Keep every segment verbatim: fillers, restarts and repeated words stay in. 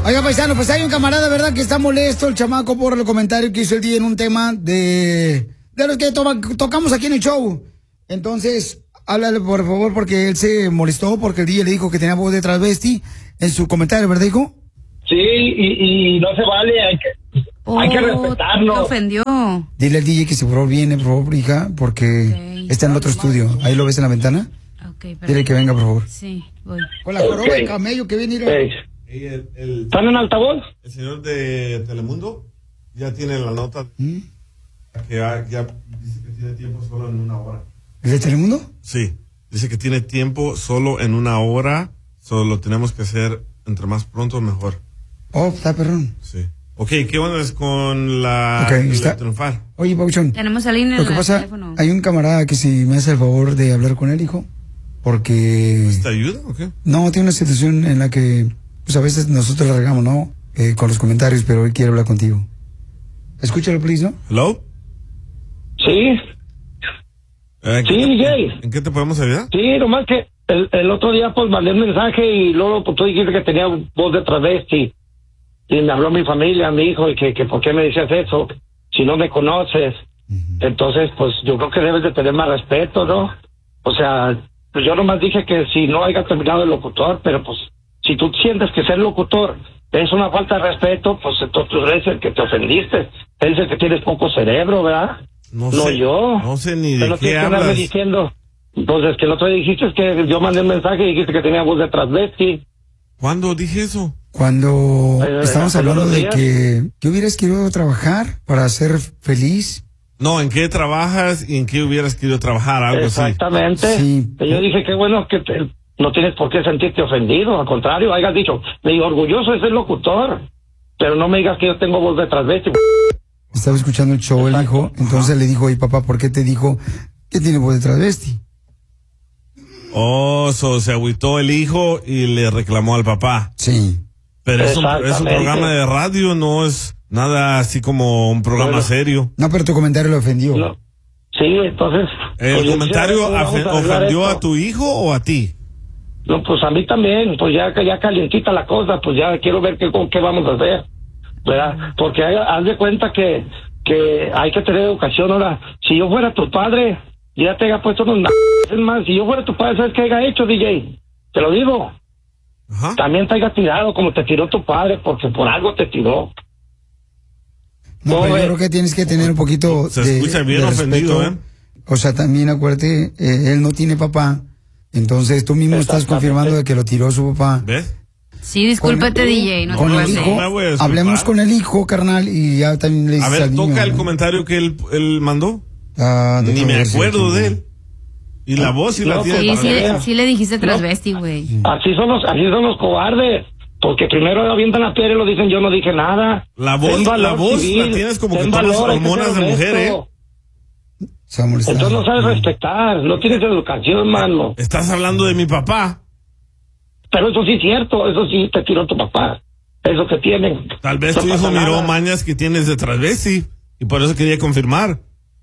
Oiga, paisano, pues hay un camarada, ¿verdad?, que está molesto, el chamaco, por el comentario que hizo el día en un tema de, de los que to tocamos aquí en el show. Entonces, háblale, por favor, porque él se molestó porque el día le dijo que tenía voz de transvesti en su comentario, ¿verdad, hijo? Sí, y, y no se vale, hay que, oh, hay que respetarlo. Te ofendió. Dile al D J que se por favor viene, por favor, hija, porque okay. está en el otro estudio. Ahí lo ves en la ventana. Okay, dile que venga, por favor. Sí, voy. Con la joroba okay. de camello que viene. Okay. El, el, ¿Están en altavoz? El señor de Telemundo ya tiene la nota ¿Mm? que ya, ya dice que tiene tiempo solo en una hora. ¿El de Telemundo? Sí, dice que tiene tiempo solo en una hora, solo lo tenemos que hacer entre más pronto mejor. Oh, está perrón. Sí. Ok, ¿qué onda es con la, okay, la está. triunfar? Oye, Pauchón. Tenemos a línea en el pasa, teléfono. Hay un camarada que si me hace el favor de hablar con él, hijo, porque... ¿Te ayuda o qué? No, tiene una situación en la que... Pues a veces nosotros la regamos, ¿no? Eh, con los comentarios, pero él quiere hablar contigo. Escúchalo, please, ¿no? ¿Hello? Sí. Eh, sí, D Jay. ¿En qué te podemos ayudar? Sí, nomás que el, el otro día pues mandé un mensaje y luego pues, tú dijiste que tenía voz de travesti. Y me habló mi familia, mi hijo, y que, que por qué me decías eso, si no me conoces. Uh-huh. Entonces, pues yo creo que debes de tener más respeto, ¿no? O sea, pues yo nomás dije que si no haya terminado el locutor, pero pues... Si tú sientes que ser locutor es una falta de respeto, pues entonces tú eres el que te ofendiste. Eres el que tienes poco cerebro, ¿verdad? No, no sé, yo. No sé ni de no qué hablas. Me diciendo. Entonces, que el otro día dijiste que yo mandé un mensaje y dijiste que tenía voz de transvesti. ¿Cuándo dije eso? Cuando eh, estamos hablando de días. que yo hubieras querido trabajar para ser feliz. No, ¿en qué trabajas y en qué hubieras querido trabajar? Algo Exactamente. así. Sí. Yo dije, qué bueno que te... No tienes por qué sentirte ofendido, al contrario, hayas dicho, me digo, orgulloso de ser locutor, pero no me digas que yo tengo voz de transvesti. Estaba escuchando el show el hijo, entonces Ajá. le dijo, oye papá, ¿por qué te dijo que tiene voz de transvesti? Oh, so, se agüitó el hijo y le reclamó al papá. Sí. Pero es un, es un programa de radio, no es nada así como un programa bueno, serio. No, pero tu comentario lo ofendió. No. Sí, entonces... ¿El pues, comentario ofendió a tu hijo o a ti? No, pues a mí también, pues ya, ya calientita la cosa, pues ya quiero ver qué, con qué vamos a hacer, ¿verdad? Porque hay, haz de cuenta que, que hay que tener educación. Ahora, si yo fuera tu padre, ya te haya puesto unos es más, si yo fuera tu padre, ¿sabes qué haya hecho, D J? Te lo digo. Ajá. También te haya tirado como te tiró tu padre, porque por algo te tiró. No, pero yo creo que tienes que tener un poquito Se de, escucha bien de ofendido, respeto. ¿eh? O sea, también acuérdate, eh, él no tiene papá. Entonces tú mismo estás confirmando de que lo tiró su papá. ¿Ves? Sí, discúlpate, con, D J. No con te el hijo, no hablemos con el hijo, carnal, y ya también le dices A ver, al toca niño, el ¿no? comentario que él, él mandó. Ah, Ni me acuerdo de él. Y la voz y no, la tiene. Sí, para sí, ver. sí le dijiste transvesti, güey. No. Así son los, así son los cobardes. Porque primero avientan la piedra y lo dicen, yo no dije nada. La voz, la voz civil, la tienes como que todas hormonas de mujer, ¿eh? Entonces no sabes respetar, no tienes educación, mano. Estás hablando de mi papá. Pero eso sí es cierto, eso sí te tiró tu papá. Eso que tienen. Tal vez no tu hijo miró nada. mañas que tienes de transvesti y por eso quería confirmar.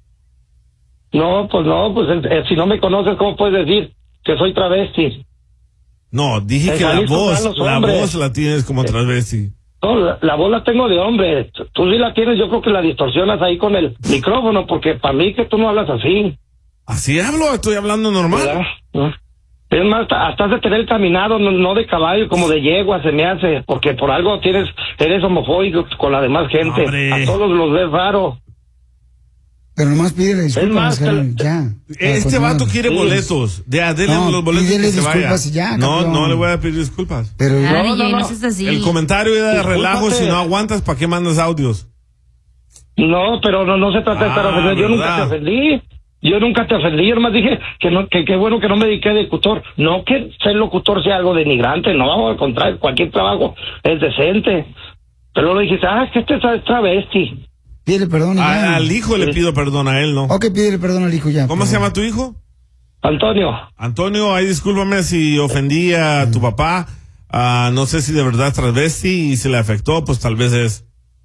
No, pues no, pues eh, si no me conoces, ¿cómo puedes decir que soy travesti? No, dije en que la voz, la hombres. voz la tienes como transvesti. No, la, la voz la tengo de hombre. Tú sí la tienes, yo creo que la distorsionas ahí con el micrófono, porque para mí que tú no hablas así. ¿Así hablo? Estoy hablando normal. ¿No? Es más, hasta has de tener caminado, no, no de caballo, como de yegua se me hace, porque por algo tienes, eres homofóbico con la demás gente. ¡Hombre! A todos los ves raro. Pero nomás pídele disculpas, más, carnal, ya. Este vato quiere Sí. boletos. De, denle No, los boletos y pídele que se vaya. disculpas y ya, no, campeón. no le voy a pedir disculpas. Pero Ah, No, D J, no, no, no. seas así. El comentario era de Discúlpate. relajo. Si no aguantas, ¿para qué mandas audios? No, pero no, no se trata de estar Ah, ofendido. Yo nunca ¿verdad? te ofendí. Yo nunca te ofendí. Yo nomás dije que no, que qué bueno que no me dediqué de locutor. No que ser locutor sea algo denigrante. No, al contrario, cualquier trabajo es decente. Pero luego dijiste, ah, es que este es travesti. pídele perdón y ya. A- al hijo le pido perdón, a él no. Ok, pídele perdón al hijo ya. ¿Cómo por se favor. llama tu hijo? Antonio. Antonio, ahí discúlpame si ofendí a tu papá. Ah, no sé si de verdad es transvesti y si le afectó, pues tal vez es.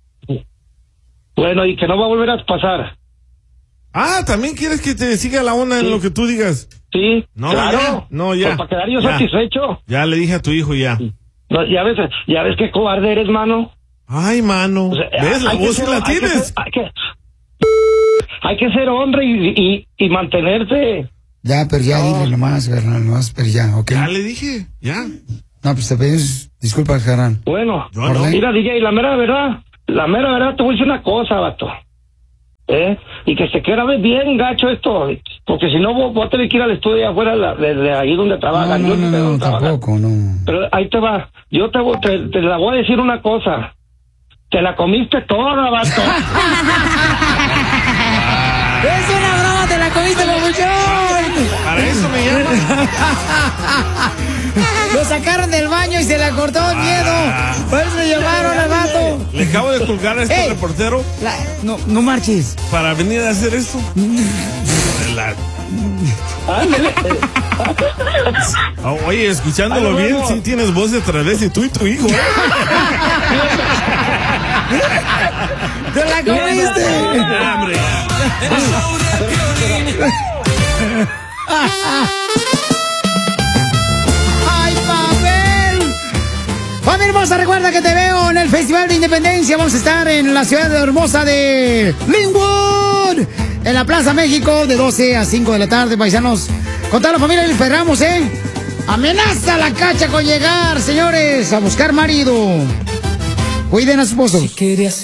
Bueno, y que no va a volver a pasar. Ah, ¿también quieres que te siga la onda en Sí. lo que tú digas? Sí, No, claro. ya, no, ya. Pues para quedar yo Ya. satisfecho. Ya le dije a tu hijo ya. No, No, ya ves, ya ves qué cobarde eres, mano. Ay, mano. O sea, ¿Ves? La hay que voz sí ser- la hay que tienes. ser- Hay que, hay que ser hombre y, y, y mantenerse. Ya, pero ya dile nomás, carnal, nomás, pero ya, ¿ok? Ya le dije, ya. No, pues te pedimos disculpas, carnal. Bueno, Yo no. mira, D J, la mera verdad, la mera verdad, te voy a decir una cosa, vato. ¿Eh? Y que se grabe bien gacho esto, porque si no, vos, vos tenés que ir al estudio afuera de, la- de- de ahí donde No, trabajan. no, Yo no, sé no, dónde trabajan. tampoco, no. Pero ahí te va. Yo te, voy- te, te la voy a decir una cosa. Te la comiste toda, vato. ¡Es una broma, te la comiste, papuchón! Para eso me llaman. Lo sacaron del baño y se le cortó el miedo. Por eso le llamaron al vato. Le acabo de colgar a este Ey. reportero La- no, no marches. para venir a hacer esto. La- Ándale. Ah, Oye, escuchándolo Ay, bien, bueno. sí tienes voz de travesti, tú y tu hijo. ¿eh? ¡Te la comiste! Ya, hombre, ya. ¡Ay, papel! Familia hermosa, recuerda que te veo en el Festival de Independencia. Vamos a estar en la ciudad hermosa de Linwood, en la Plaza México, de doce a cinco de la tarde, paisanos. Con toda la familia les esperamos, ¿eh? Amenaza la cacha con llegar, señores, a buscar marido. Cuiden a sus esposos.